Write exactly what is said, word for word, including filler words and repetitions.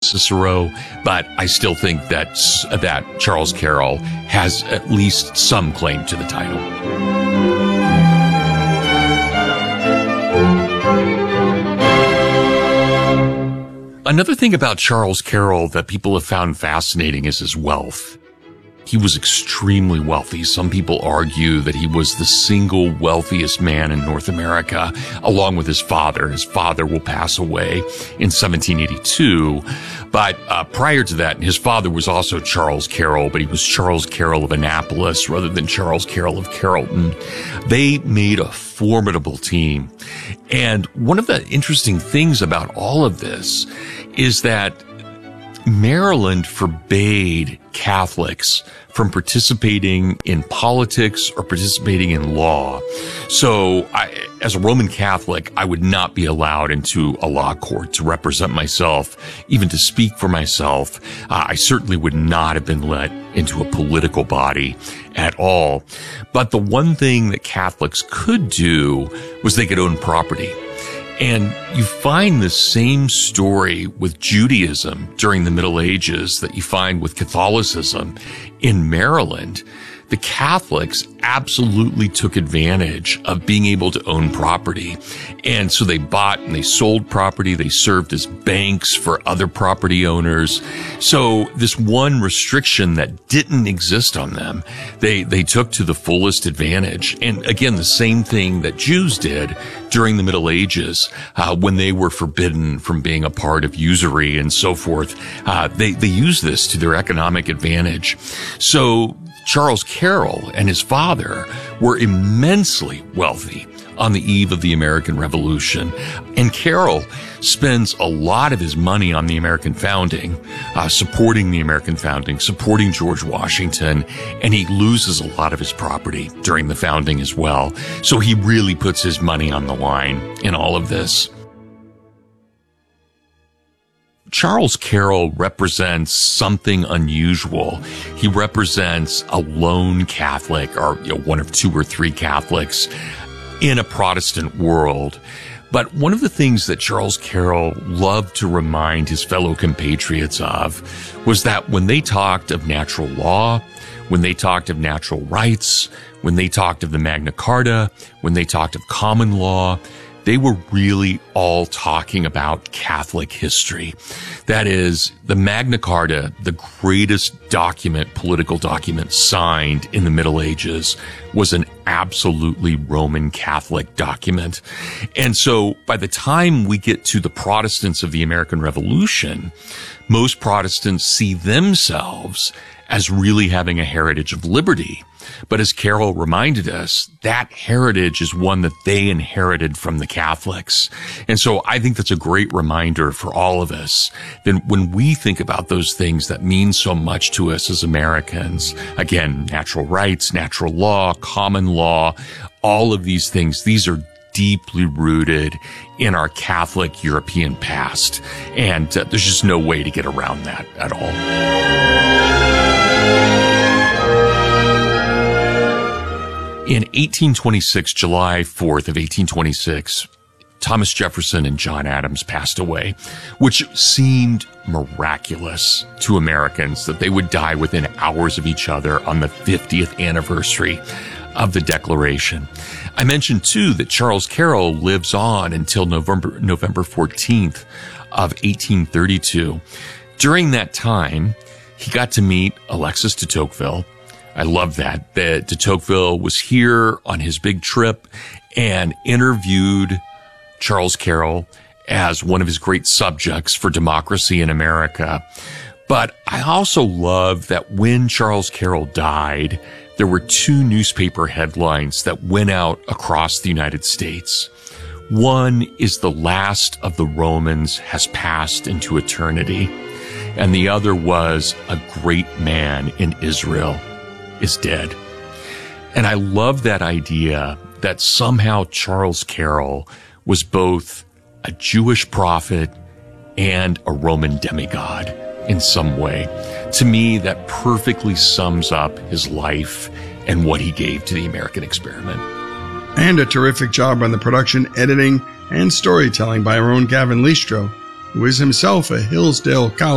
Cicero, but I still think that, that Charles Carroll has at least some claim to the title. Another thing about Charles Carroll that people have found fascinating is his wealth. He was extremely wealthy. Some people argue that he was the single wealthiest man in North America, along with his father. His father will pass away in seventeen eighty-two. But uh, prior to that, his father was also Charles Carroll, but he was Charles Carroll of Annapolis rather than Charles Carroll of Carrollton. They made a formidable team. And one of the interesting things about all of this is that Maryland forbade Catholics from participating in politics or participating in law. So I, as a Roman Catholic, I would not be allowed into a law court to represent myself, even to speak for myself. Uh, I certainly would not have been let into a political body at all. But the one thing that Catholics could do was they could own property. And you find the same story with Judaism during the Middle Ages that you find with Catholicism in Maryland. The Catholics absolutely took advantage of being able to own property. And so they bought and they sold property. They served as banks for other property owners. So this one restriction that didn't exist on them, they, they took to the fullest advantage. And again, the same thing that Jews did during the Middle Ages, uh, when they were forbidden from being a part of usury and so forth. Uh, they, they used this to their economic advantage. So Charles Carroll and his father were immensely wealthy on the eve of the American Revolution. And Carroll spends a lot of his money on the American founding, uh, supporting the American founding, supporting George Washington, and he loses a lot of his property during the founding as well. So he really puts his money on the line in all of this. Charles Carroll represents something unusual. He represents a lone Catholic, or you know, one of two or three Catholics in a Protestant world. But one of the things that Charles Carroll loved to remind his fellow compatriots of was that when they talked of natural law, when they talked of natural rights, when they talked of the Magna Carta, when they talked of common law, they were really all talking about Catholic history. That is, the Magna Carta, the greatest document, political document signed in the Middle Ages, was an absolutely Roman Catholic document. And so by the time we get to the Protestants of the American Revolution, most Protestants see themselves as really having a heritage of liberty. But as Carroll reminded us, that heritage is one that they inherited from the Catholics. And so I think that's a great reminder for all of us that when we think about those things that mean so much to us as Americans, again, natural rights, natural law, common law, all of these things, these are deeply rooted in our Catholic European past. And uh, there's just no way to get around that at all. In eighteen twenty-six, July fourth of eighteen twenty-six, Thomas Jefferson and John Adams passed away, which seemed miraculous to Americans that they would die within hours of each other on the fiftieth anniversary of the Declaration. I mentioned, too, that Charles Carroll lives on until November, November fourteenth of eighteen thirty-two. During that time, he got to meet Alexis de Tocqueville. I love that. That de Tocqueville was here on his big trip and interviewed Charles Carroll as one of his great subjects for democracy in America. But I also love that when Charles Carroll died, there were two newspaper headlines that went out across the United States. One is "The last of the Romans has passed into eternity," and the other was "A great man in Israel is dead." And I love that idea that somehow Charles Carroll was both a Jewish prophet and a Roman demigod in some way. To me, that perfectly sums up his life and what he gave to the American experiment. And a terrific job on the production, editing, and storytelling by our own Gavin Listro, who is himself a Hillsdale College